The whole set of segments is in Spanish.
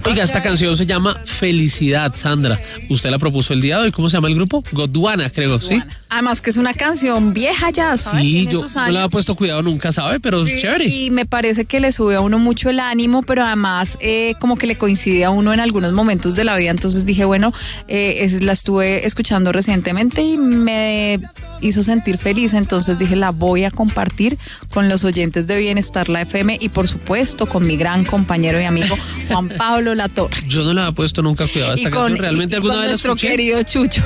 Oiga, esta canción se llama Felicidad, Sandra. Usted la propuso el día de hoy. ¿Cómo se llama el grupo? Gondwana, creo, ¿sí? Además que es una canción vieja ya, ¿sabes? Sí, yo no le había puesto cuidado nunca, ¿sabe? Pero sí, chévere. Y me parece que le sube a uno mucho el ánimo, pero además como que le coincide a uno en algunos momentos de la vida. Entonces dije, bueno, la estuve escuchando recientemente y me hizo sentir feliz. Entonces dije, la voy a compartir con los oyentes de Bienestar La FM y por supuesto con mi gran compañero y amigo Juan Pablo Latorre. Yo no le había puesto nunca cuidado a esta canción. Realmente alguna vez la escuché. Nuestro querido Chucho.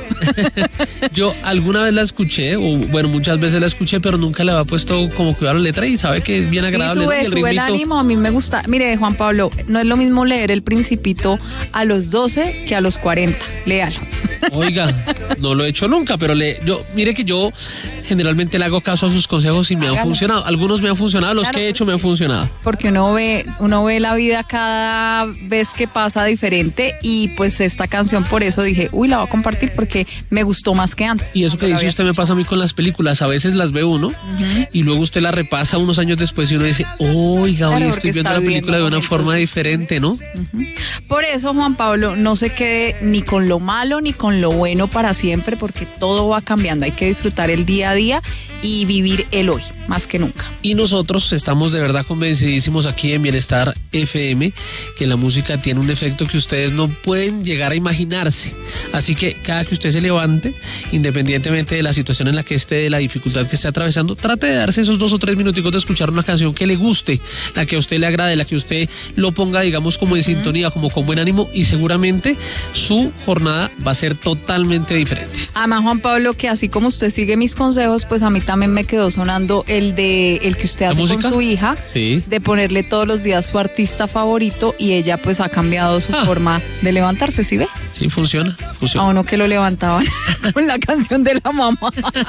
Yo alguna vez la escuché, o bueno, muchas veces la escuché, pero nunca le había puesto como cuidado la letra y sabe que es bien agradable. Sí, sube el ánimo, a mí me gusta. Mire, Juan Pablo, no es lo mismo leer El Principito a los 12 que a los 40. Léalo. Oiga, no lo he hecho nunca, pero mire que yo generalmente le hago caso a sus consejos y me han funcionado. Algunos me han funcionado, los que he hecho me han funcionado. Porque uno ve la vida cada vez que pasa diferente y pues esta canción por eso dije, la voy a compartir porque me gustó más que antes. Y eso que dice usted me pasa a mí con las películas, a veces las ve uno y luego usted la repasa unos años después y uno dice, oiga, hoy estoy viendo la película de una forma diferente, ¿no? Por eso, Juan Pablo, no se quede ni con lo malo ni con lo bueno para siempre porque todo va cambiando, hay que disfrutar el día a día y vivir el hoy, más que nunca. Y nosotros estamos de verdad convencidísimos aquí en Bienestar FM que la música tiene un efecto que ustedes no pueden llegar a imaginarse. Así que cada que usted se levante, independientemente de la situación en la que esté, de la dificultad que esté atravesando, trate de darse esos 2 o 3 minuticos de escuchar una canción que le guste, la que a usted le agrade, la que usted lo ponga, digamos, como en sintonía, como con buen ánimo y seguramente su jornada va a ser totalmente diferente. Además, Juan Pablo, que así como usted sigue mis consejos, pues a mí también me quedó sonando el que usted hace con su hija, de ponerle todos los días su artista favorito y ella pues ha cambiado su forma de levantarse, ¿sí ve? Sí, funciona. A uno que lo levantaban con la canción de la mamá.